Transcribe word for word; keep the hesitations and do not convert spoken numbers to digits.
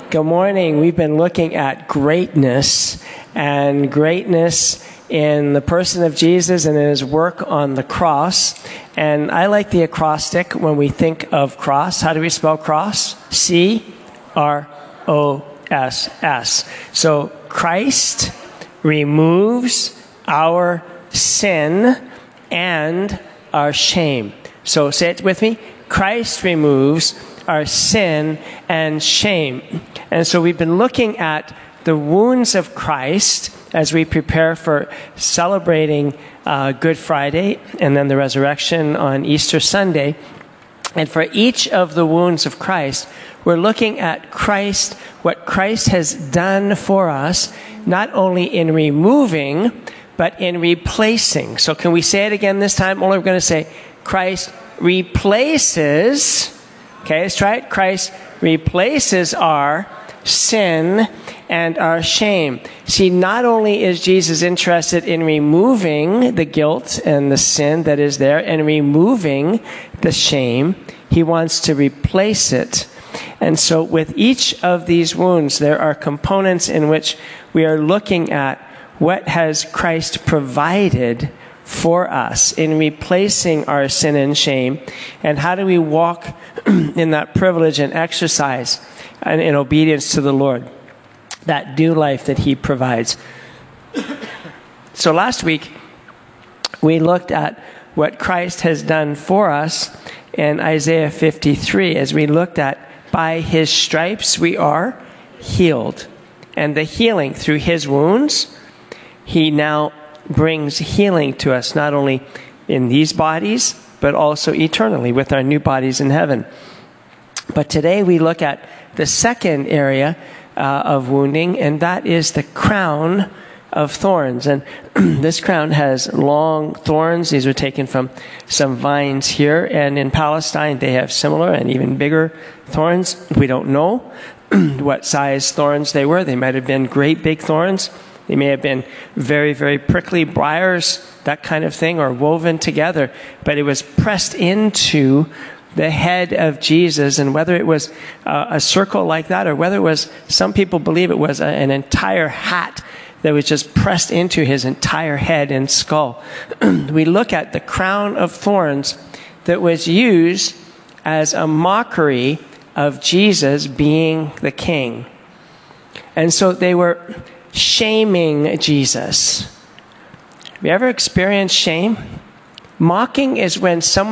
Good morning. We've been looking at greatness and greatness in the person of Jesus and in his work on the cross. And I like the acrostic when we think of cross. How do we spell cross? C R O S S. So Christ removes our sin and our shame. So say it with me. Christ removes our sin and shame. And so we've been looking at the wounds of Christ as we prepare for celebrating uh, Good Friday and then the resurrection on Easter Sunday. And for each of the wounds of Christ, we're looking at Christ, what Christ has done for us, not only in removing, but in replacing. So can we say it again this time? Only we're going to say, Christ replaces, okay, let's try it. Christ replaces our sin and our shame. See, not only is Jesus interested in removing the guilt and the sin that is there and removing the shame, he wants to replace it. And so with each of these wounds, there are components in which we are looking at what has Christ provided for us in replacing our sin and shame, and how do we walk in that privilege and exercise and in obedience to the Lord, that new life that he provides. So last week, we looked at what Christ has done for us in Isaiah fifty-three, as we looked at by his stripes we are healed. And the healing through his wounds, he now brings healing to us, not only in these bodies, but also eternally with our new bodies in heaven. But today we look at the second area uh, of wounding, and that is the crown of thorns. And this crown has long thorns. These were taken from some vines here, and in Palestine they have similar and even bigger thorns. We don't know what size thorns they were. They might have been great big thorns. They may have been very, very prickly briars, that kind of thing, or woven together. But it was pressed into the head of Jesus. And whether it was uh, a circle like that, or whether it was, some people believe it was a, an entire hat that was just pressed into his entire head and skull. We look at the crown of thorns that was used as a mockery of Jesus being the king. And so they were shaming Jesus. Have you ever experienced shame? Mocking is when someone